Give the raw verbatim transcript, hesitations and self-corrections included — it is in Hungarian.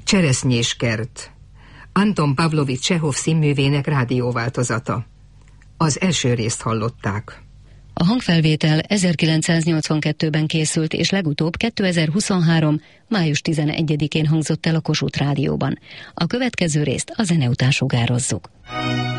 Cseresznyéskert, Anton Pavlovics Csehov színművének rádióváltozata. Az első részt hallották. A hangfelvétel ezerkilencszáznyolcvankettőben készült, és legutóbb kétezer-huszonhárom. május tizenegyedikén hangzott el a Kossuth Rádióban. A következő részt a zene után sugározzuk.